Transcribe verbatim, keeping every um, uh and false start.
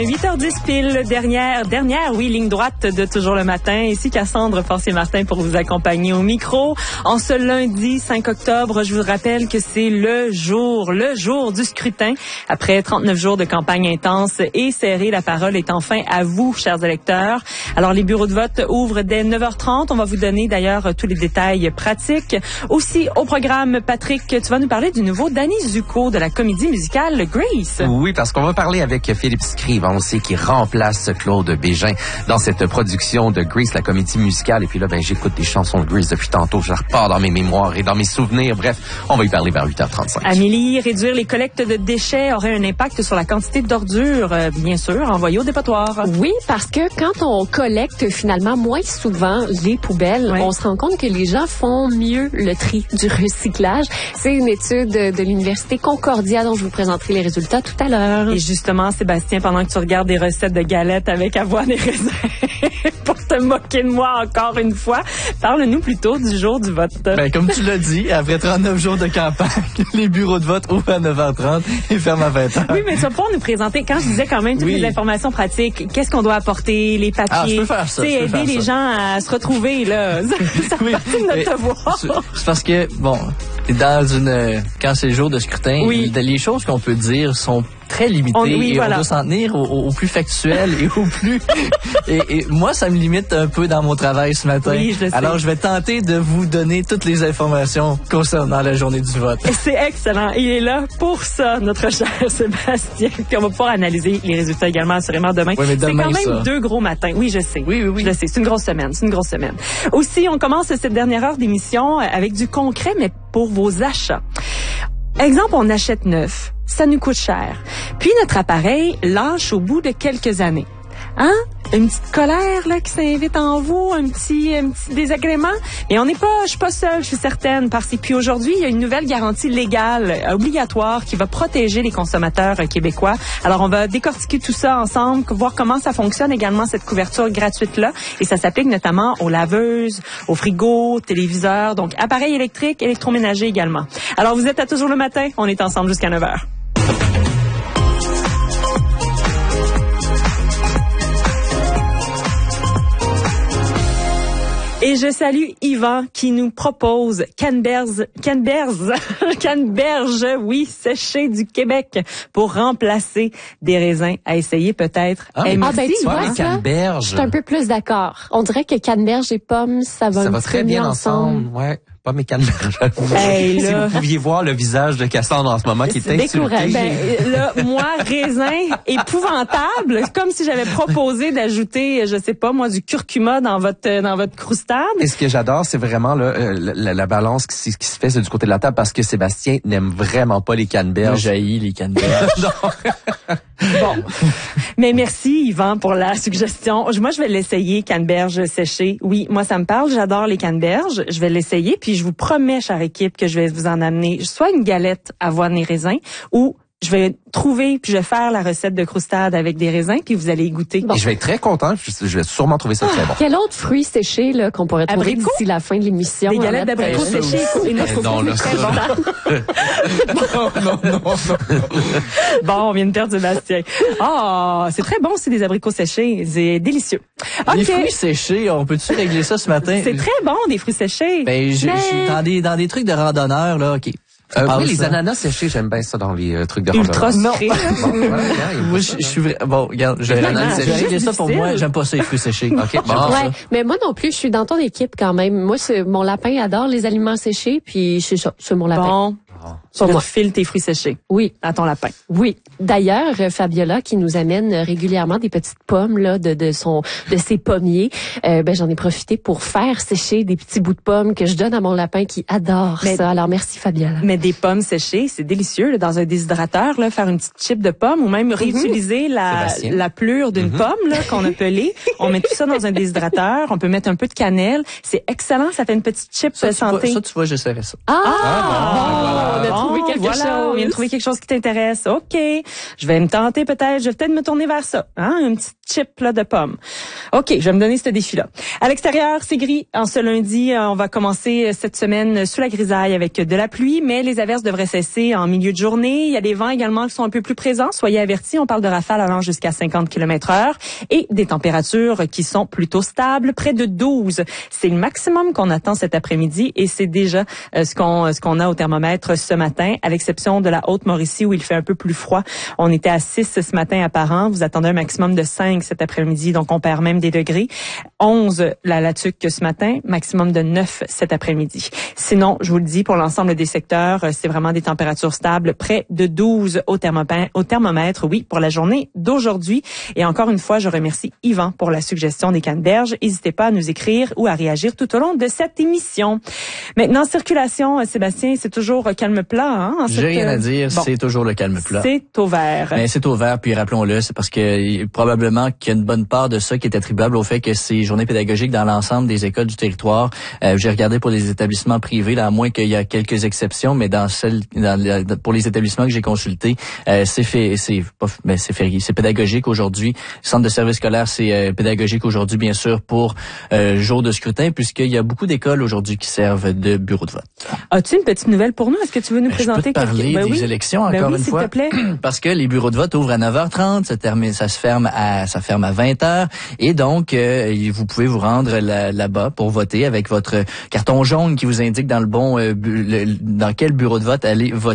huit heures dix pile, dernière, dernière, oui, ligne droite de Toujours le matin. Ici Cassandre Forcier-Martin pour vous accompagner au micro. En ce lundi cinq octobre, je vous rappelle que c'est le jour, le jour du scrutin. Après trente-neuf jours de campagne intense et serrée, la parole est enfin à vous, chers électeurs. Alors, les bureaux de vote ouvrent dès neuf heures trente. On va vous donner d'ailleurs tous les détails pratiques. Aussi, au programme, Patrick, tu vas nous parler du nouveau Danny Zuko de la comédie musicale Grease. Oui, parce qu'on va parler avec Philippe Scrive, on sait, qui remplace Claude Bégin dans cette production de Grease, la comédie musicale. Et puis là, ben, j'écoute des chansons de Grease depuis tantôt. Je repars dans mes mémoires et dans mes souvenirs. Bref, on va y parler vers huit heures trente-cinq. Amélie, réduire les collectes de déchets aurait un impact sur la quantité d'ordures, euh, bien sûr, envoyées au dépotoir. Oui, parce que quand on collecte finalement moins souvent les poubelles, oui. on se rend compte que les gens font mieux le tri du recyclage. C'est une étude de l'Université Concordia dont je vous présenterai les résultats tout à l'heure. Et justement, Sébastien, pendant que tu regardes des recettes de galettes avec avoine et raisin, pour te moquer de moi encore une fois, parle-nous plutôt du jour du vote. Ben, comme tu l'as dit, après trente-neuf jours de campagne, les bureaux de vote ouvrent à neuf heures trente et ferment à vingt heures. Oui, mais tu vas pouvoir nous présenter, quand je disais quand même toutes oui. les informations pratiques, qu'est-ce qu'on doit apporter, les papiers, ah, je peux faire ça, je peux aider faire les ça. gens à se retrouver, là. Ça, ça oui, fait notre devoir. C'est parce que, bon, dans une, quand c'est le jour de scrutin, oui. les choses qu'on peut dire sont très limitées on, oui, et voilà. on doit s'en tenir au, au plus factuel et au plus... et, et moi, ça me limite un peu dans mon travail ce matin. Oui, je sais. Alors, je vais tenter de vous donner toutes les informations concernant la journée du vote. C'est excellent. Il est là pour ça, notre cher Sébastien. Puis on va pouvoir analyser les résultats également, assurément, demain. Oui, mais demain, c'est quand même ça. deux gros matins. Oui, je sais. Oui, oui, oui. Je sais. C'est une grosse semaine. C'est une grosse semaine. Aussi, on commence cette dernière heure d'émission avec du concret, mais pour vos achats. Exemple, on achète neuf. Ça nous coûte cher. Puis notre appareil lâche au bout de quelques années. Hein? Une petite colère là qui s'invite en vous, un petit, un petit désagrément. Et on n'est pas, je suis pas seule, je suis certaine, parce que puis aujourd'hui, il y a une nouvelle garantie légale obligatoire qui va protéger les consommateurs québécois. Alors on va décortiquer tout ça ensemble, voir comment ça fonctionne également cette couverture gratuite là. Et ça s'applique notamment aux laveuses, aux frigos, téléviseurs, donc appareils électriques, électroménagers également. Alors vous êtes à Toujours le matin, on est ensemble jusqu'à neuf heures. Et je salue Yvan qui nous propose Canneberge, Canneberge, Canneberge, oui, séché du Québec pour remplacer des raisins à essayer peut-être. Ah, hey, ah ben tu vois ça, Canneberge. je suis un peu plus d'accord. On dirait que Canneberge et pommes, ça va, ça un va petit très peu bien mieux ensemble. ensemble. Ouais. Pas mes canneberges. Hey, si vous pouviez voir le visage de Cassandre en ce moment qui est insulté. Ben, là, moi, raisin épouvantable, comme si j'avais proposé d'ajouter, je sais pas, moi, du curcuma dans votre dans votre croustade. Et ce que j'adore, c'est vraiment là, la, la, la balance qui, qui se fait du côté de la table parce que Sébastien n'aime vraiment pas les canneberges. Moi, j'haïs les canneberges. Bon. Mais merci, Yvan, pour la suggestion. Moi, je vais l'essayer, canneberge séché. Oui, moi, ça me parle. J'adore les canneberges. Je vais l'essayer. Puis, je vous promets, chère équipe, que je vais vous en amener soit une galette avoine et raisin ou je vais trouver puis je vais faire la recette de croustade avec des raisins puis vous allez y goûter. Bon. Et je vais être très content. Je, je vais sûrement trouver ça très bon. Quel autre fruit séché là qu'on pourrait trouver abricot? D'ici la fin de l'émission? Des galettes d'abricots séchés. Et notre non, là, très bon. non, non, non, non. Bon, on vient de perdre Sébastien. Ah, oh, c'est très bon aussi des abricots séchés. C'est délicieux. Okay. Les fruits séchés, on peut-tu régler ça ce matin? C'est très bon des fruits séchés. Ben, je, Mais... je, dans des dans des trucs de randonneur là, ok. Euh, oui, les ananas séchés, j'aime bien ça dans les euh, trucs de ultra sucré. Bon, voilà, moi, je, je suis vrai... bon, regarde, je vais régler ça pour moi. J'aime pas ça les fruits séchés. Ok, bon. Ouais, mais moi non plus, je suis dans ton équipe quand même. Moi, c'est, mon lapin adore les aliments séchés, puis c'est ça, c'est mon lapin. Bon. Tu leur files tes fruits séchés. Oui. À ton lapin. Oui. D'ailleurs, Fabiola, qui nous amène régulièrement des petites pommes, là, de, de son, de ses pommiers, euh, ben, j'en ai profité pour faire sécher des petits bouts de pommes que je donne à mon lapin qui adore mais, ça. Alors, merci, Fabiola. Mais des pommes séchées, c'est délicieux, là, dans un déshydrateur, là, faire une petite chip de pommes ou même réutiliser mm-hmm. la, Sébastien. la pelure d'une mm-hmm. pomme, là, qu'on a pelée. On met tout ça dans un déshydrateur. On peut mettre un peu de cannelle. C'est excellent. Ça fait une petite chip ça, santé. Tu vois, ça, tu vois, j'essaierai ça. Ah! ah bon, bon, bon, trouver quelque voilà, chose. On vient de trouver quelque chose qui t'intéresse. OK. Je vais me tenter peut-être. Je vais peut-être me tourner vers ça. Hein? Un petit chip là, de pommes. OK, je vais me donner ce défi-là. À l'extérieur, c'est gris. En ce lundi, on va commencer cette semaine sous la grisaille avec de la pluie, mais les averses devraient cesser en milieu de journée. Il y a des vents également qui sont un peu plus présents. Soyez avertis, on parle de rafales allant jusqu'à cinquante kilomètres heure et des températures qui sont plutôt stables, près de douze. C'est le maximum qu'on attend cet après-midi et c'est déjà euh, ce qu'on ce qu'on a au thermomètre ce matin, à l'exception de la Haute-Mauricie où il fait un peu plus froid. On était à six ce matin à Parent. Vous attendez un maximum de cinq cet après-midi, donc on perd même des degrés. onze la Latuque ce matin, maximum de neuf cet après-midi. Sinon, je vous le dis, pour l'ensemble des secteurs, c'est vraiment des températures stables, près de douze au thermomètre, au thermomètre, oui, pour la journée d'aujourd'hui. Et encore une fois, je remercie Yvan pour la suggestion des canneberges. N'hésitez pas à nous écrire ou à réagir tout au long de cette émission. Maintenant, circulation, Sébastien, c'est toujours calme plat. Hein, J'ai rien à dire, bon, c'est toujours le calme plat. C'est au vert. Mais c'est au vert, puis rappelons-le, c'est parce que probablement qu'il y a une bonne part de ça qui est attribuable au fait que ces journées pédagogiques dans l'ensemble des écoles du territoire, euh, j'ai regardé pour les établissements privés, là, à moins qu'il y a quelques exceptions, mais dans celles, dans, pour les établissements que j'ai consultés, euh, c'est fait, c'est pas, mais c'est férié, c'est pédagogique aujourd'hui. Centre de service scolaire, c'est euh, pédagogique aujourd'hui, bien sûr, pour euh, jour de scrutin, puisqu'il y a beaucoup d'écoles aujourd'hui qui servent de bureau de vote. As-tu une petite nouvelle pour nous? Est-ce que tu veux nous ben, présenter? Je peux te parler ben des oui. élections ben encore oui, une fois, te plaît. parce que les bureaux de vote ouvrent à neuf heures trente, ça termine, ça se ferme à, ça ferme à vingt heures, et donc euh, vous pouvez vous rendre là, là-bas pour voter avec votre carton jaune qui vous indique dans le bon, euh, bu, le, dans quel bureau de vote aller voter.